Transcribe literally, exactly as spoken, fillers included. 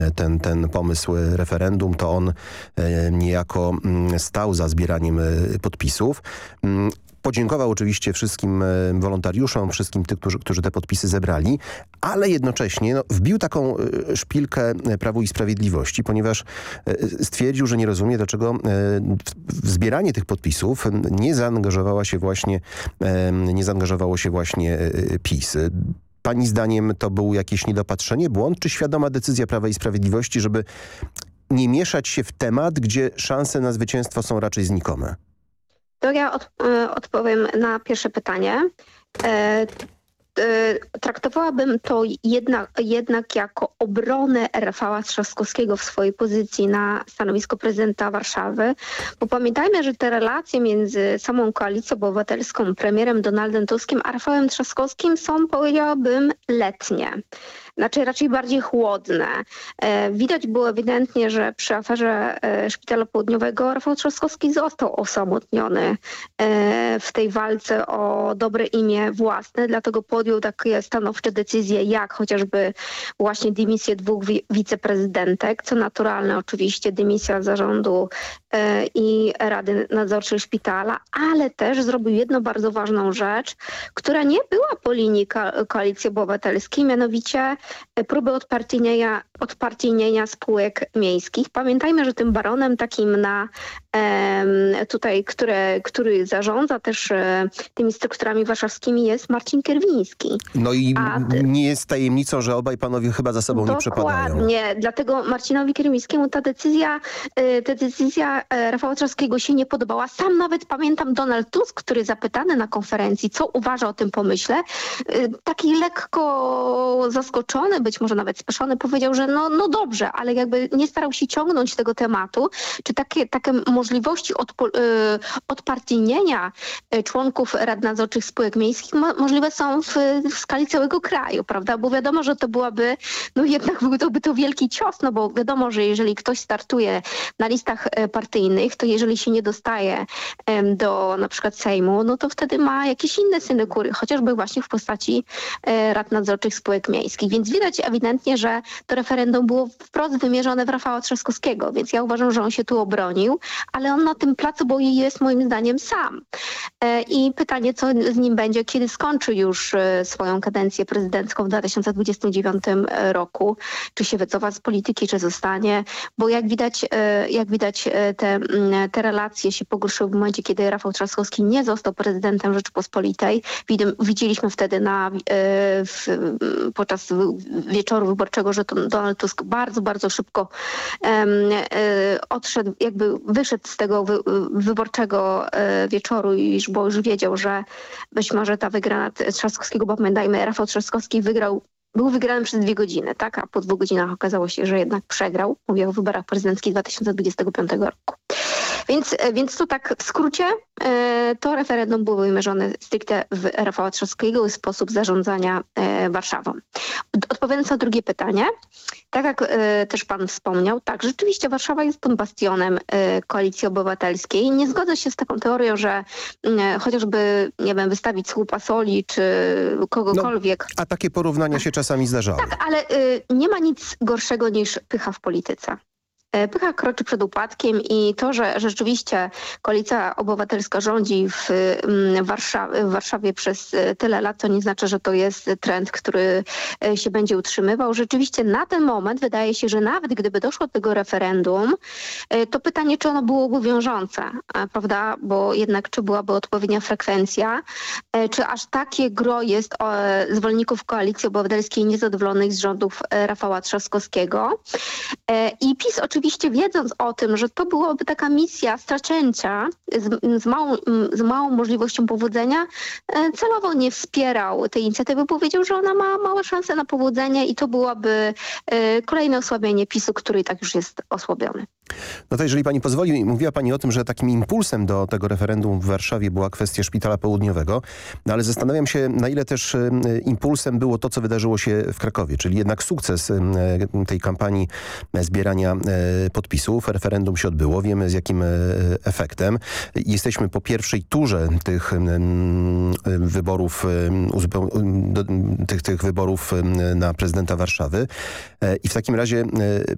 ten, ten pomysł referendum, to on niejako stał za zbieraniem podpisów. Podziękował oczywiście wszystkim wolontariuszom, wszystkim tym, którzy, którzy te podpisy zebrali, ale jednocześnie no, wbił taką szpilkę Prawu i Sprawiedliwości, ponieważ stwierdził, że nie rozumie, dlaczego w zbieranie tych podpisów nie zaangażowała się właśnie, nie zaangażowało się właśnie PiS. Pani zdaniem to było jakieś niedopatrzenie, błąd, czy świadoma decyzja Prawa i Sprawiedliwości, żeby nie mieszać się w temat, gdzie szanse na zwycięstwo są raczej znikome? To ja od, odpowiem na pierwsze pytanie. E, e, traktowałabym to jednak, jednak jako obronę Rafała Trzaskowskiego w swojej pozycji na stanowisko prezydenta Warszawy, bo pamiętajmy, że te relacje między samą Koalicją Obywatelską, premierem Donaldem Tuskiem a Rafałem Trzaskowskim są, powiedziałabym, letnie. Znaczy raczej bardziej chłodne. E, widać było ewidentnie, że przy aferze e, Szpitala Południowego Rafał Trzaskowski został osamotniony e, w tej walce o dobre imię własne, dlatego podjął takie stanowcze decyzje, jak chociażby właśnie dymisję dwóch wi- wiceprezydentek, co naturalne oczywiście, dymisja zarządu e, i Rady Nadzorczej Szpitala, ale też zrobił jedną bardzo ważną rzecz, która nie była po linii ko- Koalicji Obywatelskiej, mianowicie próby odpartyjnienia, odpartyjnienia spółek miejskich. Pamiętajmy, że tym baronem takim na e, tutaj, które, który zarządza też e, tymi strukturami warszawskimi jest Marcin Kierwiński. No i A, nie jest tajemnicą, że obaj panowie chyba za sobą nie przepadają. Dokładnie. Dlatego Marcinowi Kierwińskiemu ta decyzja, e, ta decyzja e, Rafała Trzaskowskiego się nie podobała. Sam nawet pamiętam Donald Tusk, który zapytany na konferencji, co uważa o tym pomyśle, e, taki lekko zaskoczony, być może nawet spieszony, powiedział, że no, no dobrze, ale jakby nie starał się ciągnąć tego tematu, czy takie, takie możliwości odpo, y, odpartyjnienia członków rad nadzorczych spółek miejskich mo, możliwe są w, w skali całego kraju, prawda? Bo wiadomo, że to byłaby, no jednak byłby to wielki cios, no bo wiadomo, że jeżeli ktoś startuje na listach partyjnych, to jeżeli się nie dostaje em, do na przykład Sejmu, no to wtedy ma jakieś inne synekury, chociażby właśnie w postaci e, rad nadzorczych spółek miejskich. Więc widać ewidentnie, że to referendum było wprost wymierzone w Rafała Trzaskowskiego, więc ja uważam, że on się tu obronił, ale on na tym placu boju jest moim zdaniem sam. I pytanie, co z nim będzie, kiedy skończy już swoją kadencję prezydencką w dwa tysiące dwudziestym dziewiątym roku, czy się wycofa z polityki, czy zostanie, bo jak widać, jak widać te, te relacje się pogorszyły w momencie, kiedy Rafał Trzaskowski nie został prezydentem Rzeczypospolitej. Widzieliśmy wtedy na, w, podczas wieczoru wyborczego, że to Donald Tusk bardzo, bardzo szybko um, odszedł, jakby wyszedł z tego wy, wyborczego wieczoru, iż, bo już wiedział, że być może ta wygrana Trzaskowskiego, bo pamiętajmy, Rafał Trzaskowski wygrał, był wygrany przez dwie godziny, tak? A po dwóch godzinach okazało się, że jednak przegrał. Mówię o wyborach prezydenckich dwa tysiące dwudziestego piątego roku. Więc, więc to tak w skrócie, to referendum było wymierzone stricte w Rafała Trzaskowskiego i sposób zarządzania Warszawą. Odpowiadając na drugie pytanie, tak jak też pan wspomniał, tak, rzeczywiście Warszawa jest tym bastionem Koalicji Obywatelskiej. Nie zgodzę się z taką teorią, że chociażby, nie wiem, wystawić słupa soli czy kogokolwiek. No, a takie porównania się czasami zdarzały. Tak, ale nie ma nic gorszego niż pycha w polityce. Pycha kroczy przed upadkiem i to, że rzeczywiście Koalicja Obywatelska rządzi w Warszawie, w Warszawie przez tyle lat, to nie znaczy, że to jest trend, który się będzie utrzymywał. Rzeczywiście na ten moment wydaje się, że nawet gdyby doszło do tego referendum, to pytanie, czy ono byłoby wiążące, prawda? Bo jednak czy byłaby odpowiednia frekwencja, czy aż takie gro jest zwolenników Koalicji Obywatelskiej niezadowolonych z rządów Rafała Trzaskowskiego. I PiS oczywiście Oczywiście wiedząc o tym, że to byłaby taka misja straceńcza z, z, małą, z małą możliwością powodzenia, celowo nie wspierał tej inicjatywy, powiedział, że ona ma małe szanse na powodzenie i to byłoby kolejne osłabienie PiSu, który i tak już jest osłabiony. No to jeżeli pani pozwoli, mówiła pani o tym, że takim impulsem do tego referendum w Warszawie była kwestia Szpitala Południowego, no ale zastanawiam się, na ile też impulsem było to, co wydarzyło się w Krakowie, czyli jednak sukces tej kampanii zbierania podpisów. Referendum się odbyło, wiemy z jakim efektem. Jesteśmy po pierwszej turze tych wyborów, tych, tych wyborów na prezydenta Warszawy i w takim razie